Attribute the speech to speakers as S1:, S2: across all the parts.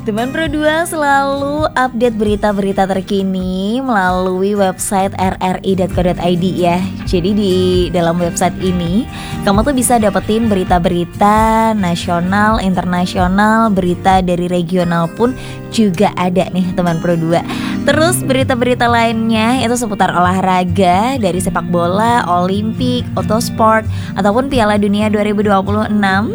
S1: Teman Pro 2 selalu update berita-berita terkini melalui website rri.co.id ya. Jadi di dalam website ini kamu tuh bisa dapetin berita-berita nasional, internasional, berita dari regional pun juga ada nih Teman Pro 2. Terus berita-berita lainnya itu seputar olahraga dari sepak bola, olimpik, otosport ataupun Piala Dunia 2026.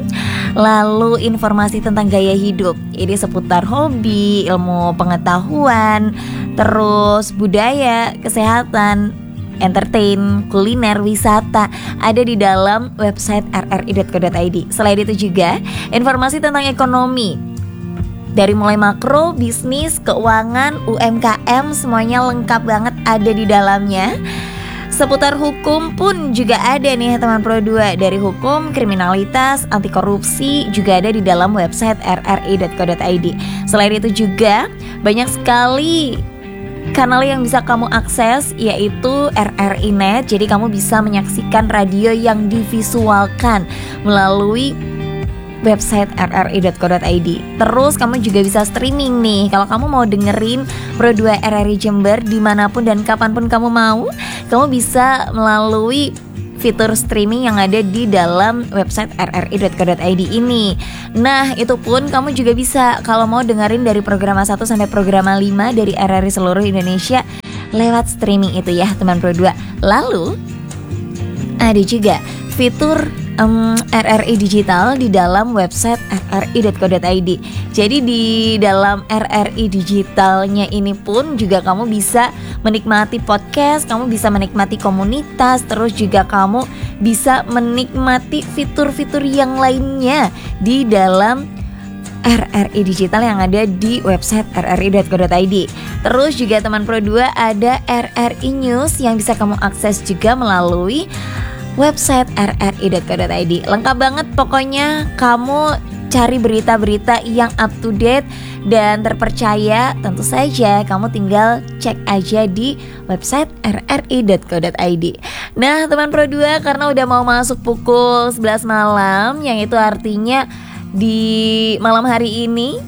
S1: Lalu informasi tentang gaya hidup, ini seputar hobi, ilmu pengetahuan, terus budaya, kesehatan, entertain, kuliner, wisata ada di dalam website rri.co.id. Selain itu juga informasi tentang ekonomi, dari mulai makro, bisnis, keuangan, UMKM semuanya lengkap banget ada di dalamnya. Seputar hukum pun juga ada nih Teman Pro 2. Dari hukum, kriminalitas, anti korupsi juga ada di dalam website rri.co.id. Selain itu juga banyak sekali kanal yang bisa kamu akses, yaitu RRI Net. Jadi kamu bisa menyaksikan radio yang divisualkan melalui website rri.co.id. Terus kamu juga bisa streaming nih. Kalau kamu mau dengerin Pro 2 RRI Jember dimanapun dan kapanpun kamu mau, kamu bisa melalui fitur streaming yang ada di dalam website rri.co.id ini. Nah, itu pun kamu juga bisa kalau mau dengerin dari program 1 sampai program 5 dari RRI seluruh Indonesia lewat streaming itu ya Teman Pro 2. Lalu ada juga fitur RRI Digital di dalam website rri.co.id. Jadi di dalam RRI Digitalnya ini pun juga kamu bisa menikmati podcast, kamu bisa menikmati komunitas, terus juga kamu bisa menikmati fitur-fitur yang lainnya di dalam RRI Digital yang ada di website rri.co.id. Terus juga Teman Pro 2 ada RRI News yang bisa kamu akses juga melalui website rri.co.id. Lengkap banget pokoknya, kamu cari berita-berita yang up to date dan terpercaya. Tentu saja kamu tinggal cek aja di website rri.co.id. Nah Teman Pro 2, karena udah mau masuk pukul 11 malam, yang itu artinya di malam hari ini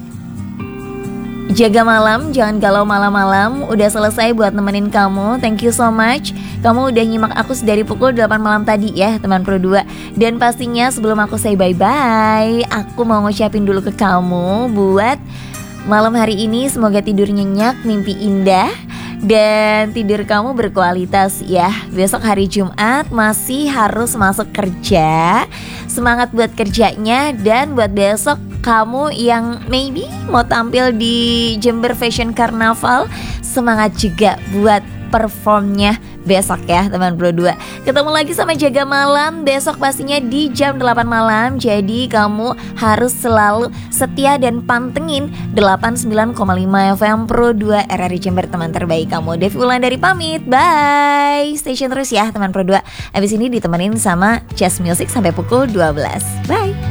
S1: jaga malam, jangan galau malam-malam. Udah selesai buat nemenin kamu. Thank you so much. Kamu udah nyimak aku dari pukul 8 malam tadi ya Teman Pro 2. Dan pastinya sebelum aku say bye-bye, aku mau ngucapin dulu ke kamu buat malam hari ini semoga tidur nyenyak, mimpi indah, dan tidur kamu berkualitas ya. Besok hari Jumat masih harus masuk kerja. Semangat buat kerjanya. Dan buat besok kamu yang maybe mau tampil di Jember Fashion Carnaval, semangat juga buat performnya besok ya Teman Pro 2. Ketemu lagi sama Jaga Malam besok pastinya di jam 8 malam. Jadi kamu harus selalu setia dan pantengin 89,5 FM Pro 2 RRI Jember, teman terbaik kamu. Devi Wulandari pamit, bye. Stay tune terus ya Teman Pro 2. Abis ini ditemenin sama Jazz Music sampai pukul 12. Bye.